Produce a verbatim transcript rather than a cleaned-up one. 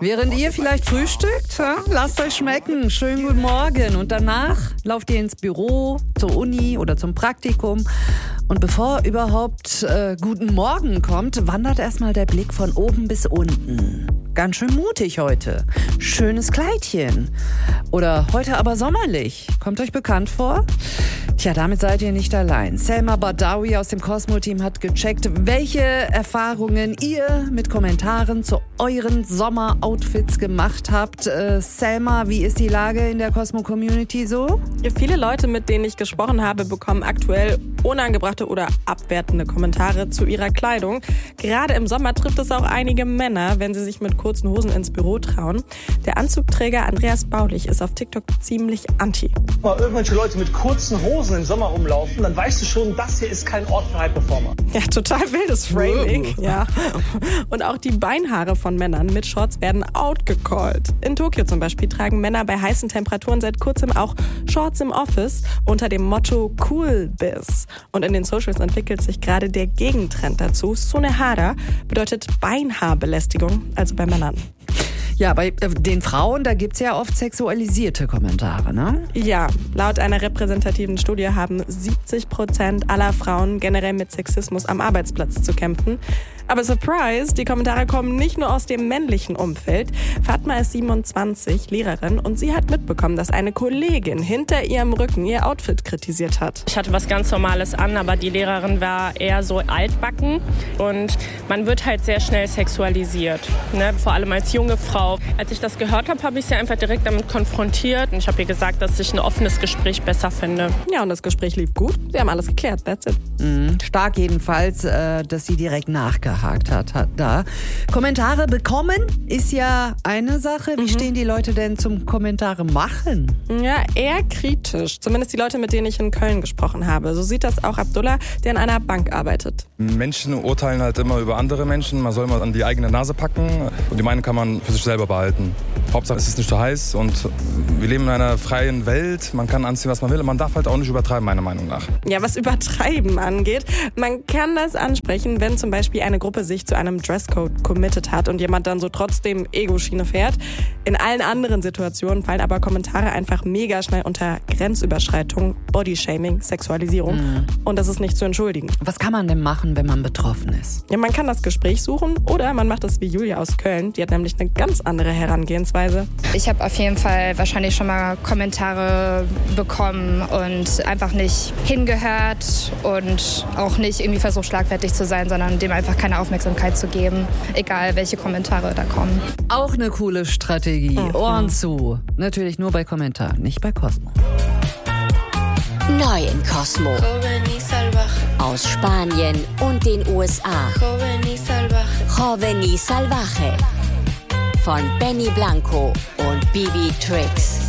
Während ihr vielleicht frühstückt, ja, lasst euch schmecken. Schönen guten Morgen. Und danach lauft ihr ins Büro, zur Uni oder zum Praktikum. Und bevor überhaupt äh, Guten Morgen kommt, wandert erstmal der Blick von oben bis unten. Ganz schön mutig heute. Schönes Kleidchen. Oder heute aber sommerlich. Kommt euch bekannt vor? Tja, damit seid ihr nicht allein. Selma Badawi aus dem Cosmo-Team hat gecheckt, welche Erfahrungen ihr mit Kommentaren zu euren Sommeroutfits gemacht habt. Äh, Selma, wie ist die Lage in der Cosmo-Community so? Ja, viele Leute, mit denen ich gesprochen habe, bekommen aktuell unangebrachte oder abwertende Kommentare zu ihrer Kleidung. Gerade im Sommer trifft es auch einige Männer, wenn sie sich mit kurzen Hosen ins Büro trauen. Der Anzugträger Andreas Baulich ist auf TikTok ziemlich anti. Wenn irgendwelche Leute mit kurzen Hosen im Sommer rumlaufen, dann weißt du schon, das hier ist kein Ort für High-Performer. Ja, total wildes Framing. Ja. Und auch die Beinhaare von Männern mit Shorts werden outgecallt. In Tokio zum Beispiel tragen Männer bei heißen Temperaturen seit kurzem auch Shorts im Office unter dem Motto Cool Biz. Und in den Socials entwickelt sich gerade der Gegentrend dazu. Sunehara bedeutet Beinhaarbelästigung, also bei Männern. Ja, bei äh, den Frauen, da gibt's ja oft sexualisierte Kommentare, ne? Ja, laut einer repräsentativen Studie haben siebzig Prozent aller Frauen generell mit Sexismus am Arbeitsplatz zu kämpfen. Aber surprise, die Kommentare kommen nicht nur aus dem männlichen Umfeld. Fatma ist siebenundzwanzig, Lehrerin, und sie hat mitbekommen, dass eine Kollegin hinter ihrem Rücken ihr Outfit kritisiert hat. Ich hatte was ganz Normales an, aber die Lehrerin war eher so altbacken und man wird halt sehr schnell sexualisiert, ne? Vor allem als junge Frau. Als ich das gehört habe, habe ich sie einfach direkt damit konfrontiert und ich habe ihr gesagt, dass ich ein offenes Gespräch besser finde. Ja, und das Gespräch lief gut. Sie haben alles geklärt, that's it. Mhm, stark jedenfalls, äh, dass sie direkt nachgehakt hat, hat da. Kommentare bekommen ist ja eine Sache. Wie mhm. stehen die Leute denn zum Kommentare machen? Ja, eher kritisch. Zumindest die Leute, mit denen ich in Köln gesprochen habe. So sieht das auch Abdullah, der in einer Bank arbeitet. Menschen urteilen halt immer über andere Menschen. Man soll mal an die eigene Nase packen und die Meinung kann man für sich selber behalten. Hauptsache es ist nicht so heiß und wir leben in einer freien Welt. Man kann anziehen, was man will und man darf halt auch nicht übertreiben, meiner Meinung nach. Ja, was Übertreiben angeht, man kann das ansprechen, wenn zum Beispiel eine Gruppe sich zu einem Dresscode committed hat und jemand dann so trotzdem Ego-Schiene fährt. In allen anderen Situationen fallen aber Kommentare einfach mega schnell unter Grenzüberschreitung, Bodyshaming, Sexualisierung. Mhm. Und das ist nicht zu entschuldigen. Was kann man denn machen, wenn man betroffen ist? Ja, man kann das Gespräch suchen oder man macht das wie Julia aus Köln. Die hat nämlich eine ganz andere Herangehensweise. Ich habe auf jeden Fall wahrscheinlich schon mal Kommentare bekommen und einfach nicht hingehört und auch nicht irgendwie versucht, schlagfertig zu sein, sondern dem einfach keine Aufmerksamkeit zu geben, egal welche Kommentare da kommen. Auch eine coole Strategie. Mhm. Ohren zu. Natürlich nur bei Kommentaren, nicht bei Cosmo. Neu in Cosmo. Aus Spanien und den U S A. Joven y Salvaje. Von Benny Blanco und Bibi Tricks.